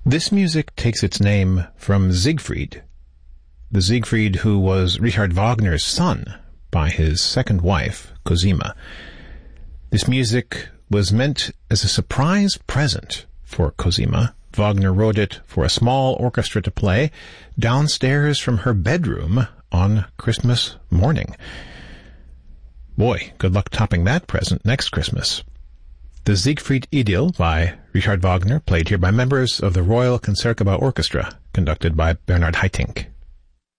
This music takes its name from Siegfried, the Siegfried who was Richard Wagner's son by his second wife, Cosima. This music was meant as a surprise present for Cosima. Wagner wrote it for a small orchestra to play downstairs from her bedroom on Christmas morning. Boy, good luck topping that present next Christmas. The Siegfried Idyll by Richard Wagner, played here by members of the Royal Concertgebouw Orchestra, conducted by Bernard Haitink.